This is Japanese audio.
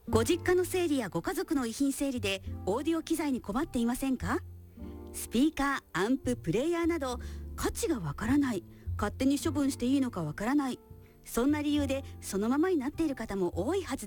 ご実家の整理やご家族の遺品整理でオーディオ機材に困っていませんか？スピーカー、アンプ、プレイヤーなど価値がわからない、勝手に処分していいのかわからない、そんな理由でそのままになっている方も多いはず